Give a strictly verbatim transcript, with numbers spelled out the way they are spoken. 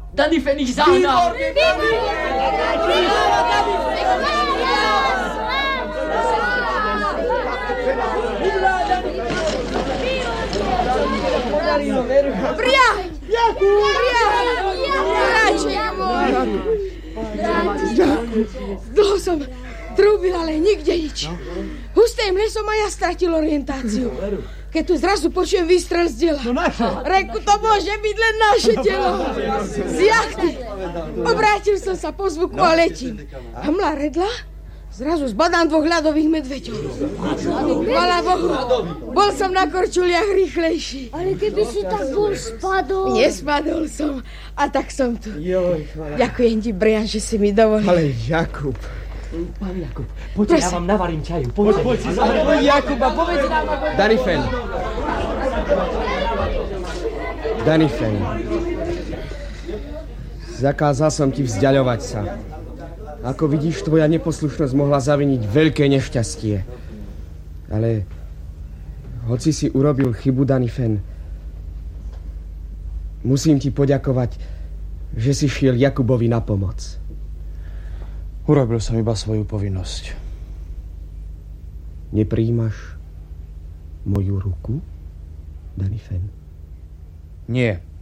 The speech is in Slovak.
Danifen ich zahnal. Bria! Bria! Bráček môj! Dlho som trúbil, ale nikde nič. Hustým lesom a ja stratil orientáciu. Keď tu zrazu počujem výstrel z diela. Reku, to môže byť len naše telo. Z jachty. Obrátil som sa po zvuku a letím. Hmla redla, zrazu zbadám dvoch ľadových medveďov. Chvala Bohu, bol som na korčuliach rýchlejší. Ale keby si tak bol spadol... Nespadol som, a tak som tu. Ďakujem ti, Brian, že si mi dovolil. Ale Jakub... Pán Jakub, poďte, ja vám navarím čaju. Poďte. Poďte, poďte, Jakuba, povedz nám... Danifen. Danifen. Zakázal som ti vzdiaľovať sa. Ako vidíš, tvoja neposlušnosť mohla zaviniť veľké nešťastie. Ale hoci si urobil chybu, Danifen, musím ti poďakovať, že si šiel Jakubovi na pomoc. Urobil som iba svoju povinnosť. Nepríjmaš moju ruku, Danifen? Nie.